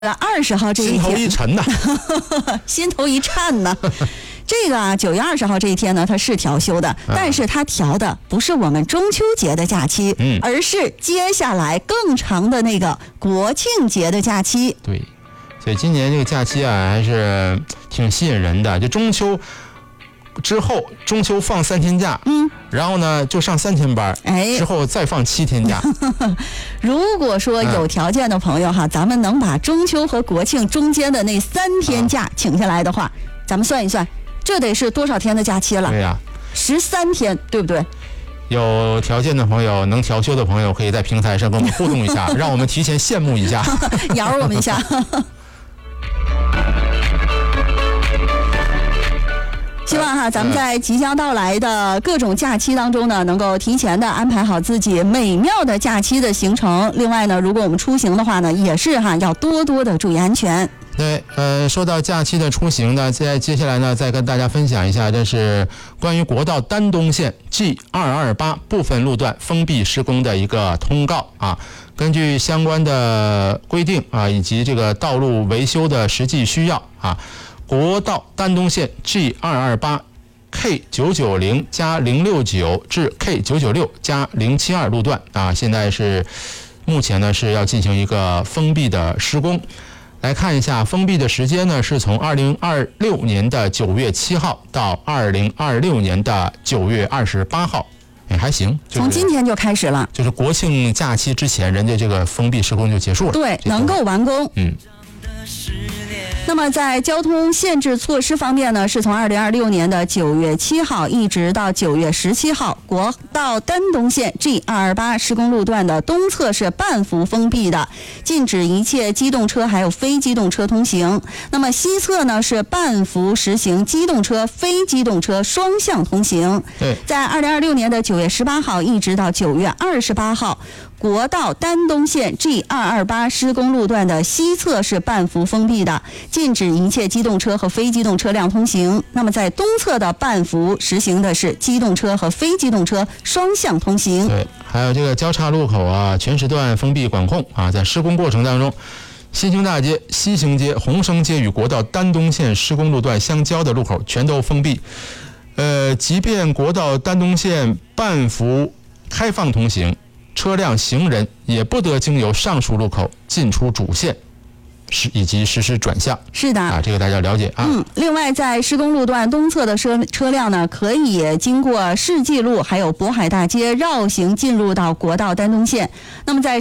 20号这一天， 心头一沉呐， 心头一颤呢。这个9月20号这一天呢，它是调休的，但是它调的不是我们中秋节的假期，而是接下来更长的那个国庆节的假期。 对，所以今年这个假期啊，还是挺吸引人的。就中秋之后，中秋放3天假，然后呢就上3天班，之后再放7天假。 如果说有条件的朋友哈，咱们能把中秋和国庆中间的那3天假请下来的话，咱们算一算，这得是多少天的假期了？ 对呀 ，13天，对不对？ 有条件的朋友，能调休的朋友，可以在平台上跟我们互动一下，让我们提前羡慕一下， 摇我们一下。希望哈，咱们在即将到来的各种假期当中呢，能够提前的安排好自己美妙的假期的行程。另外呢，如果我们出行的话呢，也是哈，要多多的注意安全。 对，说到假期的出行呢，接下来呢，再跟大家分享一下，这是关于国道丹东线 G228 部分路段封闭施工的一个通告啊。根据相关的规定啊，以及这个道路维修的实际需要啊，国道丹东线 G228 K990 加069至 K996 加072路段啊，现在是目前呢是要进行一个封闭的施工。来看一下封闭的时间呢，是从2026年的9月7号到2026年的9月28号，还行， 从今天就开始了， 就是国庆假期之前，人家这个封闭施工就结束了， 对，能够完工。那么在交通限制措施方面呢，是从2026年的9月7号一直到9月17号，国道丹东线 G228 施工路段的东侧是半幅封闭的，禁止一切机动车还有非机动车通行。那么西侧呢是半幅实行机动车、非机动车双向通行。 对， 在2026年的9月18号一直到9月28号，国道丹东线 G228 施工路段的西侧是半幅封闭的，禁止一切机动车和非机动车辆通行。那么在东侧的半幅实行的是机动车和非机动车双向通行。 对，还有这个交叉路口啊，全时段封闭管控啊，在施工过程当中，新兴大街、西行街、洪生街与国道丹东线施工路段相交的路口全都封闭。即便国道丹东线半幅开放通行，车辆、行人也不得经由上述路口进出主线，以及实施转向。 是的啊，这个大家了解啊。 另外在施工路段东侧的车辆呢，可以经过世纪路还有渤海大街绕行进入到国道丹东线。那么在